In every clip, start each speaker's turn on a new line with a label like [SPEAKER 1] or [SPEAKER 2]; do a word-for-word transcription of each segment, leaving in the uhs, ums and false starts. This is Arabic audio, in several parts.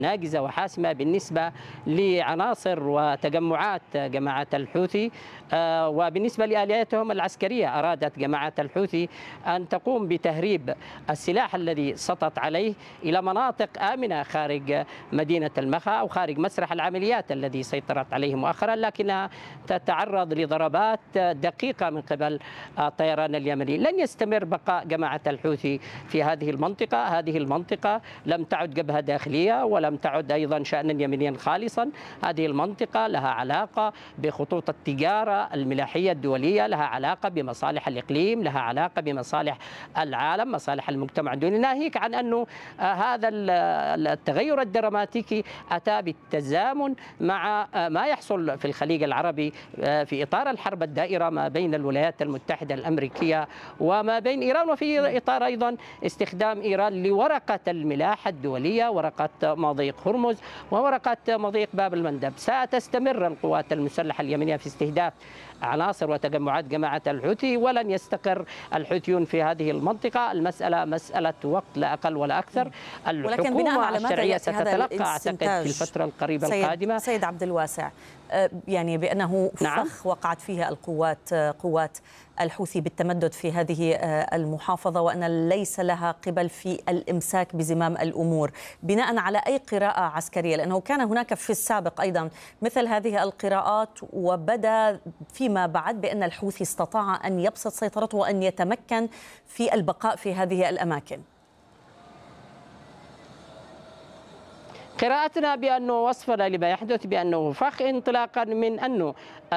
[SPEAKER 1] ناجزة وحاسمة بالنسبة لعناصر وتجمعات جماعة الحوثي. آه، وبالنسبة لآلياتهم العسكرية، أرادت جماعة الحوثي أن تقوم بتهريب السلاح الذي سطت عليه إلى مناطق آمنة خارج مدينة المخا أو خارج مسرح العمليات الذي سيطرت عليه مؤخرا، لكنها تتعرض لضربات دقيقة من قبل الطيران اليمني. لن يستمر بقاء جماعة الحوثي في هذه المنطقة. هذه المنطقة لم تعد جبهة داخلية ولم تعد أيضا شأنا يمنيا خالصا. هذه المنطقة لها علاقة بخطوط التجارة الملاحية الدولية، لها علاقة بمصالح الإقليم، لها علاقة بمصالح العالم، مصالح المجتمع الدولي، ناهيك عن أنه هذا التغير الدراماتيكي أتى بالتزامن مع ما يحصل في الخليج العربي في إطار الحرب الدائرة ما بين الولايات المتحدة الأمريكية وما بين إيران، وفي إطار أيضا استخدام إيران لورقة الملاحة الدولية، ورقة مضيق هرمز وورقة مضيق باب المندب. ستستمر القوات المسلحة اليمنية في استهداف عناصر وتجمعات جماعة الحوثي، ولن يستقر الحوثيون في هذه المنطقة. المسألة مسألة وقت لا أقل ولا أكثر.
[SPEAKER 2] ولكن بناء على
[SPEAKER 1] الشرعية ستتلقى أعتقد في الفترة القريبة
[SPEAKER 2] سيد
[SPEAKER 1] القادمة.
[SPEAKER 2] سيد عبد الواسع، يعني بأنه
[SPEAKER 1] نعم.
[SPEAKER 2] فخ وقعت فيها القوات قوات الحوثي بالتمدد في هذه المحافظة، وأن ليس لها قبل في الإمساك بزمام الأمور، بناء على أي قراءة عسكرية؟ لأنه كان هناك في السابق أيضا مثل هذه القراءات، وبدا فيما بعد بأن الحوثي استطاع أن يبسط سيطرته وأن يتمكن في البقاء في هذه الأماكن.
[SPEAKER 1] قراءتنا بأنه وصفنا لما يحدث بأنه فخ، انطلاقا من أنه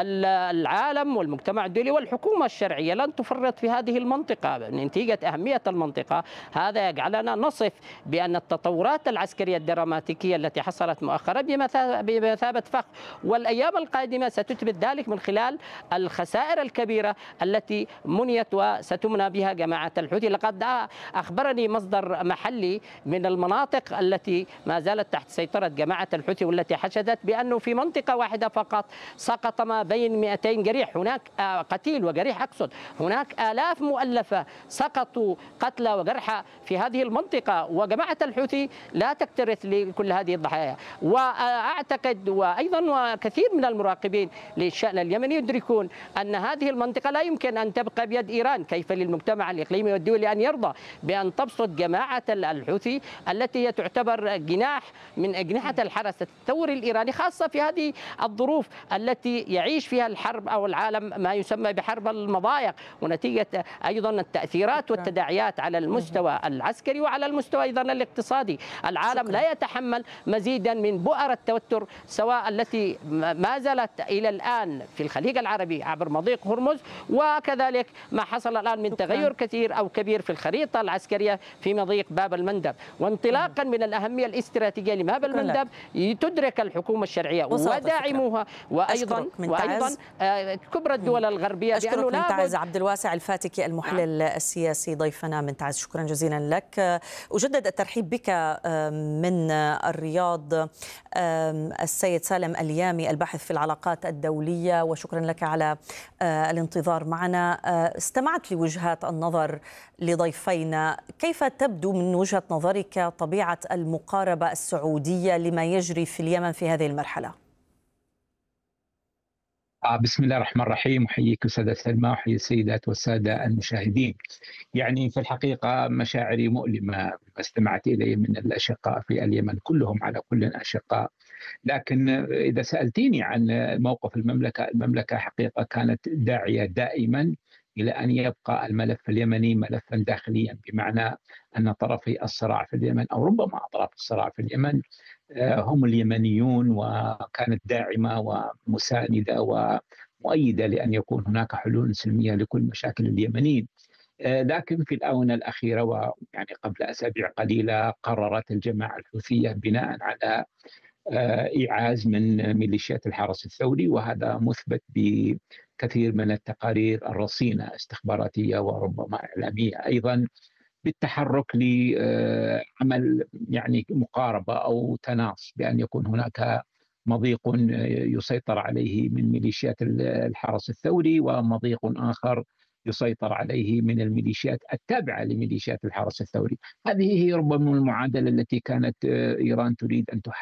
[SPEAKER 1] العالم والمجتمع الدولي والحكومة الشرعية لن تفرط في هذه المنطقة نتيجة أهمية المنطقة. هذا يجعلنا نصف بأن التطورات العسكرية الدراماتيكية التي حصلت مؤخرا بمثابة فخ، والأيام القادمة ستثبت ذلك من خلال الخسائر الكبيرة التي منيت وستمنى بها جماعة الحوثي. لقد أخبرني مصدر محلي من المناطق التي ما زالت تحت سيطرة جماعة الحوثي والتي حشدت بأنه في منطقة واحدة فقط سقط ما بين مئتين جريح. هناك قتيل وجريح، أقصد هناك آلاف مؤلفة سقطوا قتلى وجرحى في هذه المنطقة، وجماعة الحوثي لا تكترث لكل هذه الضحايا. وأعتقد وأيضا وكثير من المراقبين للشأن اليمني يدركون أن هذه المنطقة لا يمكن أن تبقى بيد إيران. كيف للمجتمع الإقليمي والدولي أن يرضى بأن تبسط جماعة الحوثي التي هي تعتبر جناح من أجنحة الحرس الثوري الإيراني، خاصة في هذه الظروف التي يعيش فيها الحرب أو العالم ما يسمى بحرب المضايق، ونتيجة أيضا التأثيرات والتداعيات على المستوى العسكري وعلى المستوى أيضا الاقتصادي. العالم لا يتحمل مزيدا من بؤر التوتر، سواء التي ما زالت إلى الآن في الخليج العربي عبر مضيق هرمز، وكذلك ما حصل الآن من تغير كثير أو كبير في الخريطة العسكرية في مضيق باب المندب. وانطلاقا من الأهمية الاستراتيجية لباب المندب تدرك الحكومة الشرعية وداعموها وأيضا وأيضا كبرى الدول الغربية بأنه لا
[SPEAKER 2] منتعز عبد الواسع الفاتكي المحلل السياسي ضيفنا منتعز، شكرا جزيلا لك. أجدد الترحيب بك من الرياض السيد سالم اليامي الباحث في العلاقات الدولية، وشكرا لك على الانتظار معنا. استمعت لوجهات النظر لضيفينا، كيف تبدو من وجهة نظرك طبيعة المقاربة السعودية لما يجري في اليمن في هذه المرحلة؟
[SPEAKER 3] بسم الله الرحمن الرحيم، أحييك أستاذة سلمى وأحيي السيدات والسادة المشاهدين. يعني في الحقيقة مشاعري مؤلمة ما استمعت إليه من الأشقاء في اليمن، كلهم على كل أشقاء. لكن إذا سألتيني عن موقف المملكة، المملكة حقيقة كانت داعية دائما إلى أن يبقى الملف اليمني ملفا داخليا، بمعنى أن طرفي الصراع في اليمن أو ربما أطراف الصراع في اليمن هم اليمنيون، وكانت داعمة ومساندة ومؤيدة لأن يكون هناك حلول سلمية لكل مشاكل اليمنيين. لكن في الآونة الأخيرة ويعني قبل أسابيع قليلة قررت الجماعة الحوثية بناء على إيعاز من ميليشيات الحرس الثوري، وهذا مثبت بكثير من التقارير الرصينة استخباراتية وربما إعلامية أيضا، بالتحرك لعمل يعني مقاربة أو تناص بأن يكون هناك مضيق يسيطر عليه من ميليشيات الحرس الثوري، ومضيق آخر يسيطر عليه من الميليشيات التابعة لميليشيات الحرس الثوري. هذه هي ربما المعادلة التي كانت إيران تريد أن تحقق